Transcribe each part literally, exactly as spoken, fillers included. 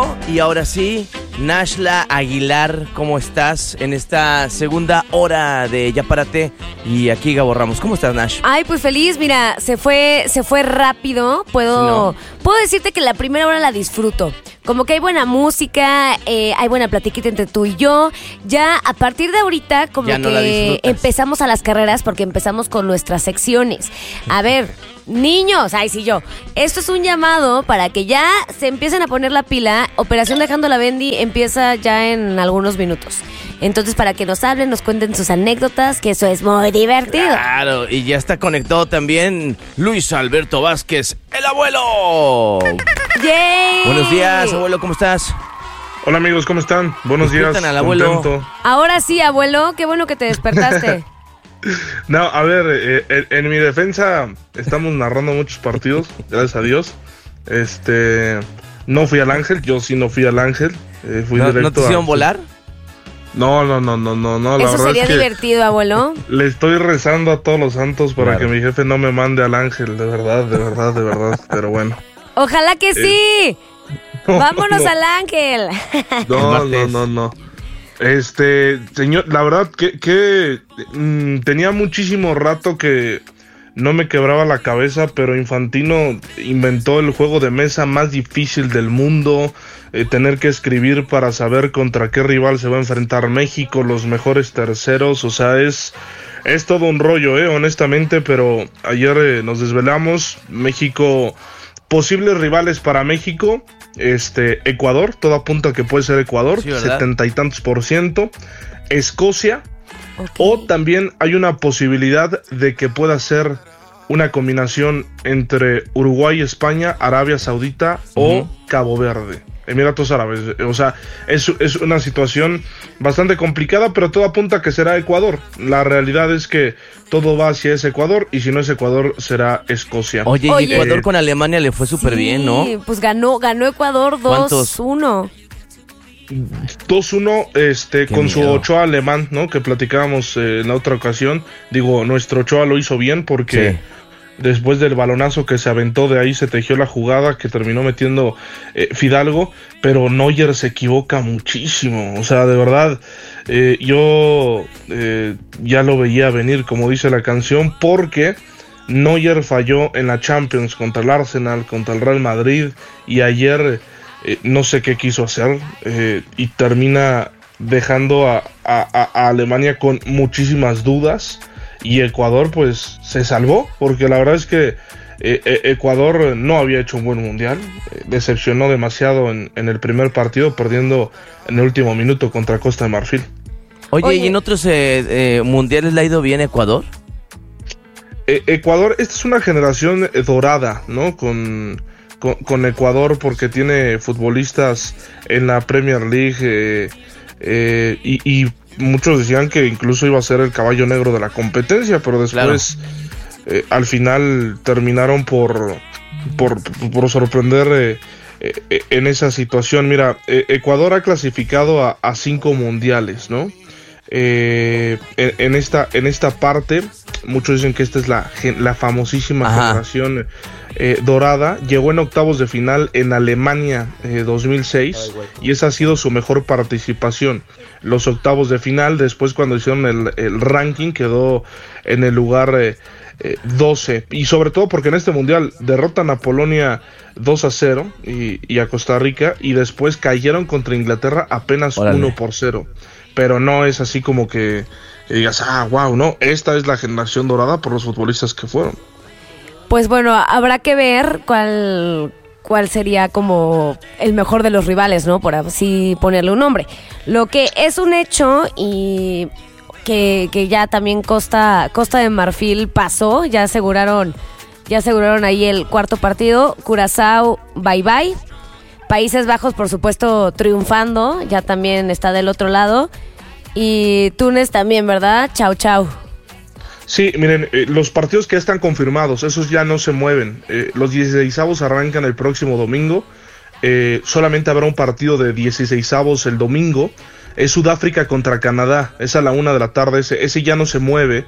llegó y ahora sí, Nashla Aguilar, ¿cómo estás en esta segunda hora de Ya Párate? Y aquí Gabo Ramos, ¿cómo estás, Nash? Ay, pues feliz, mira, se fue, se fue rápido. Puedo, no. puedo decirte que la primera hora la disfruto. Como que hay buena música, eh, hay buena platiquita entre tú y yo. Ya a partir de ahorita, como ya no que empezamos a las carreras porque empezamos con nuestras secciones. A ver, niños, ay sí yo, esto es un llamado para que ya se empiecen a poner la pila. Operación Dejando la Bendy empieza ya en algunos minutos. Entonces, para que nos hablen, nos cuenten sus anécdotas, que eso es muy divertido. Claro, y ya está conectado también Luis Alberto Vázquez, el abuelo. ¡Yay! Buenos días, abuelo, ¿cómo estás? Hola amigos, ¿cómo están? Buenos días. Al abuelo. Contento. Ahora sí, abuelo, qué bueno que te despertaste. No, a ver, eh, en, en mi defensa estamos narrando muchos partidos, gracias a Dios. Este, no fui al Ángel, yo sí no fui al Ángel. Eh, fui ¿No, directo ¿No te hicieron a, volar? No, no, no, no, no, no. La Eso verdad sería es que divertido, abuelo. le estoy rezando a todos los santos para claro. que mi jefe no me mande al Ángel, de verdad, de verdad, de verdad, pero bueno. Ojalá que sí. No, Vámonos no. al Ángel. No, no, no, no. Este, señor, la verdad que, que mmm, tenía muchísimo rato que no me quebraba la cabeza, pero Infantino inventó el juego de mesa más difícil del mundo. Eh, tener que escribir para saber contra qué rival se va a enfrentar México, los mejores terceros, o sea, es, es todo un rollo, eh, honestamente, pero ayer eh, nos desvelamos. México, posibles rivales para México, este, Ecuador, todo apunta a que puede ser Ecuador, sí, setenta y tantos por ciento, Escocia, Okay. o también hay una posibilidad de que pueda ser una combinación entre Uruguay, España, Arabia Saudita uh-huh. o Cabo Verde, Emiratos Árabes. O sea, es, es una situación bastante complicada, pero todo apunta a que será Ecuador. La realidad es que todo va hacia ese Ecuador, y si no es Ecuador, será Escocia. Oye, Oye. y Ecuador con Alemania le fue súper Sí, bien, ¿no? Pues ganó, ganó Ecuador dos uno. dos uno, este, Qué con su miedo. Ochoa alemán, ¿no? Que platicábamos eh, en la otra ocasión. Digo, nuestro Ochoa lo hizo bien porque Sí. después del balonazo que se aventó de ahí se tejió la jugada que terminó metiendo eh, Fidalgo, pero Neuer se equivoca muchísimo. O sea, de verdad, eh, yo eh, ya lo veía venir, como dice la canción, porque Neuer falló en la Champions contra el Arsenal, contra el Real Madrid, y ayer eh, no sé qué quiso hacer, eh, y termina dejando a, a, a Alemania con muchísimas dudas, y Ecuador pues se salvó, porque la verdad es que eh, eh, Ecuador no había hecho un buen mundial, eh, decepcionó demasiado en, en el primer partido, perdiendo en el último minuto contra Costa de Marfil. Oye, Oye. ¿y en otros eh, eh, mundiales le ha ido bien Ecuador? Eh, Ecuador, esta es una generación eh, dorada, ¿no? Con, con, con Ecuador, porque tiene futbolistas en la Premier League, eh, eh, y, y muchos decían que incluso iba a ser el caballo negro de la competencia, pero después claro. eh, al final terminaron por, por, por sorprender eh, eh, en esa situación. Mira, eh, Ecuador ha clasificado a, a cinco mundiales, ¿no? Eh, en, en esta en esta parte muchos dicen que esta es la, la famosísima Ajá. generación eh, dorada. Llegó en octavos de final en Alemania eh, dos mil seis. Ay, y esa ha sido su mejor participación, los octavos de final. Después, cuando hicieron el, el ranking, quedó en el lugar eh, eh, doce, y sobre todo porque en este mundial derrotan a Polonia dos a cero y, y a Costa Rica, y después cayeron contra Inglaterra apenas Órale. uno por cero. Pero no es así como que, que digas, ah, wow, no, esta es la generación dorada por los futbolistas que fueron. Pues bueno, habrá que ver cuál, cuál sería como el mejor de los rivales, ¿no? Por así ponerle un nombre. Lo que es un hecho, y que, que ya también Costa, Costa de Marfil pasó, ya aseguraron, ya aseguraron ahí el cuarto partido. Curazao, bye bye. Países Bajos, por supuesto, triunfando, ya también está del otro lado. Y Túnez también, ¿verdad? Chau, chau. Sí, miren, eh, los partidos que ya están confirmados, esos ya no se mueven. Eh, los dieciseisavos arrancan el próximo domingo. Eh, solamente habrá un partido de dieciseisavos el domingo. Es Sudáfrica contra Canadá. Es a la una de la tarde. Ese, ese ya no se mueve.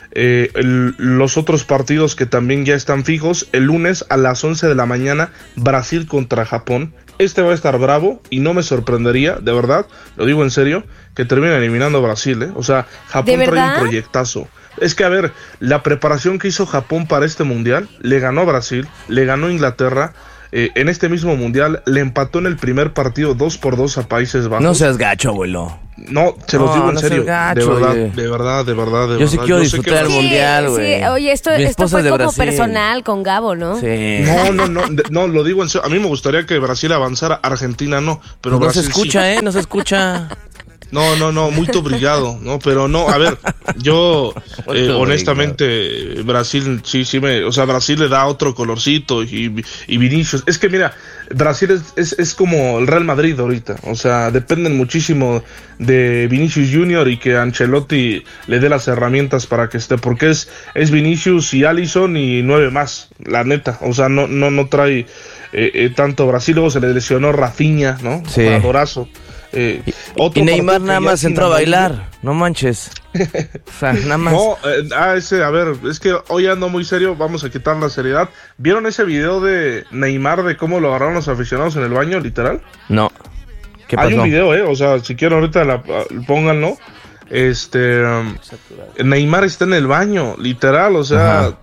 eh, el, los otros partidos que también ya están fijos, el lunes a las once de la mañana, Brasil contra Japón. Este va a estar bravo y no me sorprendería, de verdad, lo digo en serio, que termine eliminando a Brasil, ¿eh? O sea, Japón trae un proyectazo. Es que, a ver, la preparación que hizo Japón para este mundial, le ganó a Brasil, le ganó a Inglaterra. Eh, en este mismo mundial le empató en el primer partido dos por dos a Países Bajos. No seas gacho, abuelo. No, se los no, digo en no serio. Gacho, de, verdad, oye. de verdad, de verdad, de Yo verdad. sí quiero disfrutar del mundial, güey. Sí, sí, oye, esto, esto fue como Brasil. Personal con Gabo, ¿no? Sí. No, no, no, no, lo digo en serio. A mí me gustaría que Brasil avanzara, Argentina no, pero pues Brasil no se escucha, sí. ¿eh? No se escucha. No, no, no, muy brillado, ¿no? Pero no, a ver, yo eh, honestamente, Brasil sí, sí me, o sea, Brasil le da otro colorcito y, y Vinicius, es que mira, Brasil es, es, es como el Real Madrid ahorita, o sea, dependen muchísimo de Vinicius Junior y que Ancelotti le dé las herramientas para que esté, porque es, es Vinicius y Alisson y nueve más, la neta, o sea, no, no, no trae eh, eh, tanto Brasil, luego se le lesionó Rafinha, ¿no? Sí. Jugadorazo. Eh, y Neymar nada más entró a bailar, no manches. O sea, nada más. No, eh, ah, ese, a ver, es que hoy ando muy serio, vamos a quitar la seriedad. ¿Vieron ese video de Neymar de cómo lo agarraron los aficionados en el baño, literal? No. ¿Qué pasó? Hay un video, eh, o sea, si quieren ahorita la, pónganlo. Este, um, Neymar está en el baño, literal, o sea. Ajá.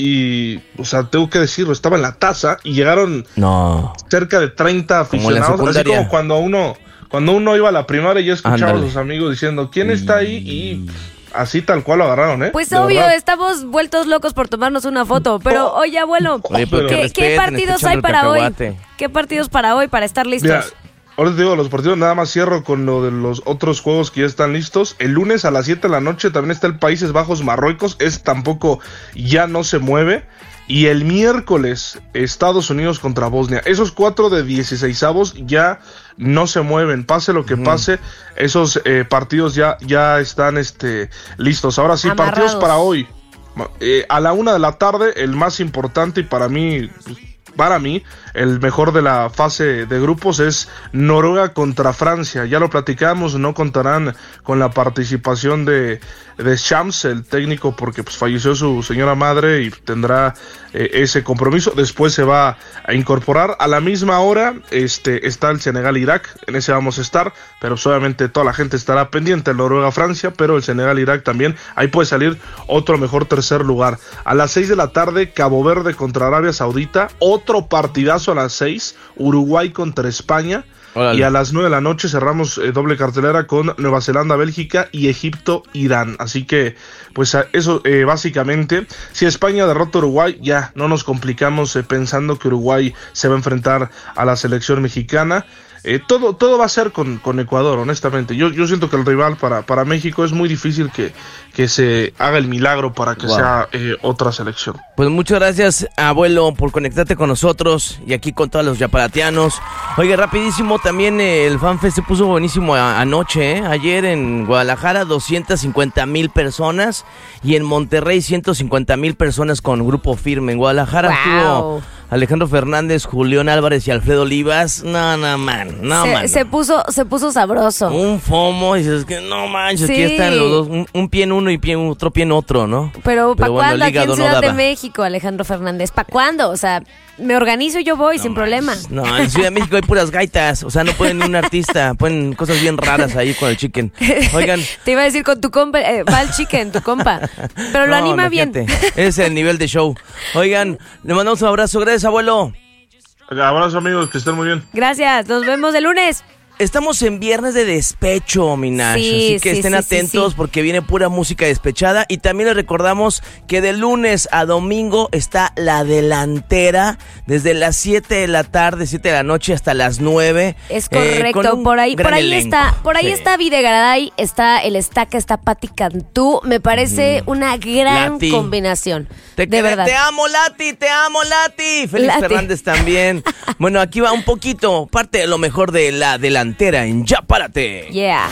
Y, o sea, tengo que decirlo, estaba en la taza y llegaron no. cerca de treinta aficionados, como así como cuando uno... Cuando uno iba a la primaria, yo escuchaba Ándale. a sus amigos diciendo, ¿quién está ahí? Y así tal cual lo agarraron, ¿eh? Pues de obvio, verdad. Estamos vueltos locos por tomarnos una foto. Pero, oye, abuelo, oye, pero ¿qué, respeten, ¿qué partidos hay para hoy? ¿Qué partidos para hoy para estar listos? Mira, ahora te digo, los partidos nada más cierro con lo de los otros juegos que ya están listos. El lunes a las siete de la noche también está el Países Bajos Marruecos. Es tampoco, ya no se mueve. Y el miércoles, Estados Unidos contra Bosnia. Esos cuatro de dieciseisavos ya no se mueven. Pase lo que uh-huh. pase, esos eh, partidos ya, ya están este, listos. Ahora sí, Amarrados. Partidos para hoy. Eh, a la una de la tarde, el más importante y para mí... Para mí, el mejor de la fase de grupos es Noruega contra Francia. Ya lo platicamos, no contarán con la participación de, de Shams, el técnico, porque pues, falleció su señora madre y tendrá eh, ese compromiso. Después se va a incorporar. A la misma hora este, está el Senegal-Irak, en ese vamos a estar, pero pues, obviamente toda la gente estará pendiente, el Noruega-Francia, pero el Senegal-Irak también. Ahí puede salir otro mejor tercer lugar. A las seis de la tarde, Cabo Verde contra Arabia Saudita. Otro partidazo a las seis, Uruguay contra España. Órale. Y a las nueve de la noche cerramos eh, doble cartelera con Nueva Zelanda, Bélgica y Egipto, Irán. Así que, pues eso eh, básicamente, si España derrota a Uruguay, ya no nos complicamos eh, pensando que Uruguay se va a enfrentar a la selección mexicana. Eh, todo, todo va a ser con, con Ecuador, honestamente. Yo, yo siento que el rival para, para México es muy difícil que, que se haga el milagro para que wow. sea eh, otra selección. Pues muchas gracias, abuelo, por conectarte con nosotros y aquí con todos los yaparatianos. Oiga, rapidísimo, también eh, el FanFest se puso buenísimo a, anoche, ¿eh? Ayer en Guadalajara doscientas cincuenta mil personas y en Monterrey ciento cincuenta mil personas con Grupo Firme. En Guadalajara wow. estuvo Alejandro Fernández, Julián Álvarez y Alfredo Olivas. No, no, man, no, se, man. Se puso, se puso sabroso. Un fomo, y dices que no manches, sí. Aquí están los dos, un, un pie en uno y pie, otro pie en otro, ¿no? Pero, ¿para bueno, cuándo aquí en Ciudad no de México, Alejandro Fernández? ¿Para cuándo? O sea, me organizo y yo voy no sin manches. problema. No, en Ciudad de México hay puras gaitas, o sea, no pueden ni un artista, ponen cosas bien raras ahí con el chicken. Oigan. Te iba a decir con tu compa, eh, va el chicken, tu compa, pero lo no, anima bien. Ese es el nivel de show. Oigan, le mandamos un abrazo, gracias, abuelo. Abrazo, amigos, que estén muy bien. Gracias, nos vemos el lunes. Estamos en viernes de despecho, mi Nash, sí, así que sí, estén sí, atentos sí, sí. porque viene pura música despechada y también les recordamos que de lunes a domingo está La Delantera desde las siete de la tarde, siete de la noche hasta las nueve. Es correcto, eh, por ahí por ahí elenco. está, por ahí sí. está Videgaray, está el Estaca, está Pati Cantú, me parece mm. una gran Lati. combinación. Te, de verdad. Te amo, Lati, te amo, Lati. Félix Lati. Fernández también. Bueno, aquí va un poquito, parte de lo mejor de La Delantera en Ya Párate. Yeah.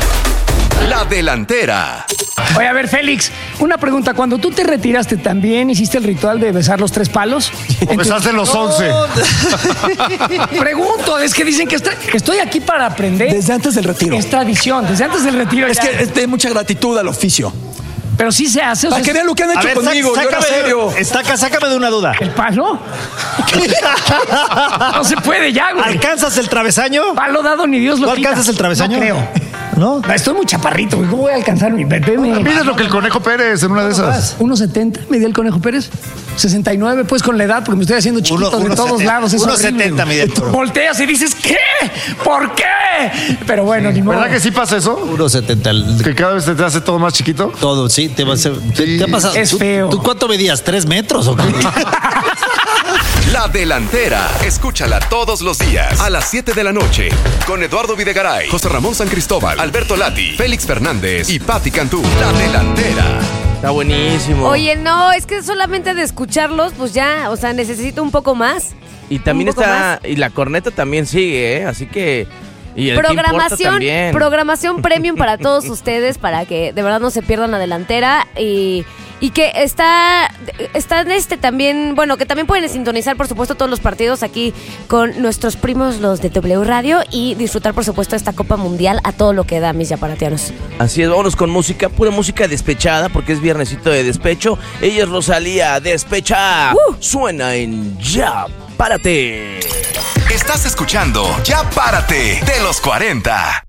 La Delantera. Oye, a ver, Félix, una pregunta. Cuando tú te retiraste, ¿también hiciste el ritual de besar los tres palos? ¿O besaste los once? Pregunto, es que dicen que, está, que estoy aquí para aprender. Desde antes del retiro. Es tradición, desde antes del retiro. Es ya. que es de mucha gratitud al oficio. Pero sí se hace. O sea, Para que vean lo que han hecho A ver, conmigo, sac- yo era sácame, serio. Estaca, sácame de una duda. ¿el palo? No se puede ya, güey. ¿Alcanzas el travesaño? Palo dado ni Dios lo ¿Tú quita. alcanzas el travesaño? No creo. ¿No? No, estoy muy chaparrito, güey. ¿Cómo voy a alcanzar mi bebé? Mides lo que el Conejo Pérez en una de esas. uno setenta, medía el Conejo Pérez. sesenta y nueve, pues con la edad, porque me estoy haciendo chiquito Uno- de uno todos setenta, lados. Es uno horrible, setenta güey. mide el Toro. Volteas y dices, ¿qué? ¿Por qué? Pero bueno, ni modo. ¿Verdad que sí pasa eso? uno setenta. Que cada vez te te hace todo más chiquito. Todo, sí, te va a hacer. ¿Te, te ha pasado? Es ¿Tú- feo. ¿Tú cuánto medías? ¿Tres metros o qué? La Delantera. Escúchala todos los días a las siete de la noche con Eduardo Videgaray, José Ramón San Cristóbal, Alberto Lati, Félix Fernández y Pati Cantú. La Delantera. Está buenísimo. Oye, no, es que solamente de escucharlos, pues ya, o sea, necesito un poco más. y también un poco está, y la corneta también sigue, ¿eh? Así que... Y el que importa Programación, también. programación premium para todos ustedes, para que de verdad no se pierdan la delantera y, y que está, está este también, bueno, que también pueden sintonizar por supuesto todos los partidos aquí con nuestros primos los de W Radio y disfrutar por supuesto esta Copa Mundial a todo lo que da, mis yaparatianos. Así es, vámonos con música, pura música despechada, porque es viernesito de despecho. Ella es Rosalía, despecha. Uh. Suena en Ya Párate. Estás escuchando Ya Párate de los cuarenta.